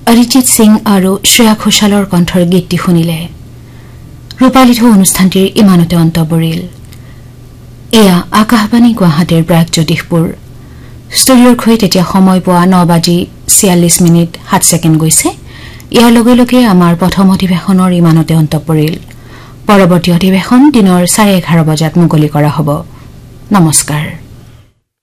অৰিজিত সিং আৰু শ্ৰেয়া ঘোষালৰ কণ্ঠৰ গীতটি শুনিলে ৰূপালীত অনুষ্ঠানটিৰ ইমানতে অন্ত পৰিল এয়া আকাশবাণী গুৱাহাটীৰ প্ৰাগজ্যোতিষপুৰ ষ্টুডিঅ'ৰ হৈ তেতিয়া সময় পোৱা 9:46 গৈছে ইয়াৰ লগে লগে আমাৰ প্ৰথম অধিৱেশনৰ ইমানতে অন্ত পৰিল পৰৱৰ্তী অধিৱেশন দিনৰ 11:30 বজাত মুকলি কৰা হ'ব নমস্কাৰ